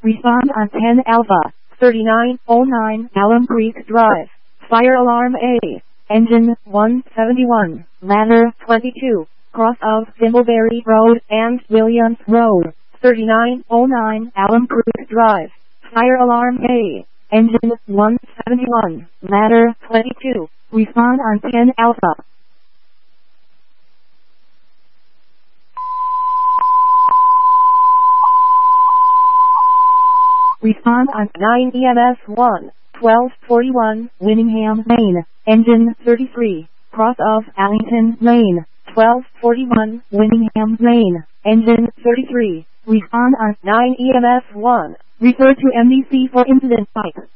Respond on 10 Alpha, 3909 Alum Creek Drive. Fire alarm A. Engine 171, ladder 22, cross of Thimbleberry Road and Williams Road, 3909 Alum Creek Drive. Fire alarm A. Engine 171, ladder 22. Respond on 10 Alpha. Respond on 9 EMS 1, 1241, Winningham Lane, Engine 33, cross of Allington Lane, 1241, Winningham Lane, Engine 33. Respond on 9 EMS 1. Refer to MDC for incident type.